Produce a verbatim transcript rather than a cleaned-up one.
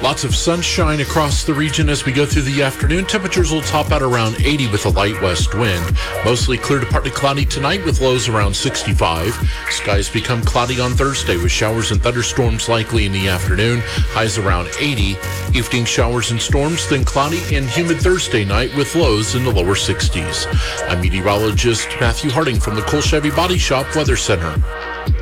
Lots of sunshine across the region as we go through the afternoon. Temperatures will top out around eighty with a light west wind. Mostly clear to partly cloudy tonight with lows around sixty-five. Skies become cloudy on Thursday with showers and thunderstorms likely in the afternoon. Highs around eighty. Evening showers and storms, then cloudy and humid Thursday night with lows in the lower sixties. I'm meteorologist Matthew Harding from the Cole Chevy Body Shop Weather Center.